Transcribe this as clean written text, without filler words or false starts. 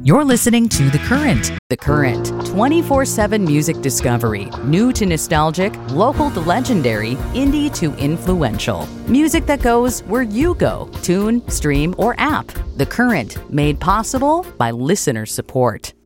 You're listening to The Current. The Current, 24/7 music discovery. New to nostalgic, local to legendary, indie to influential. Music that goes where you go. Tune, stream, or app. The Current, made possible by listener support.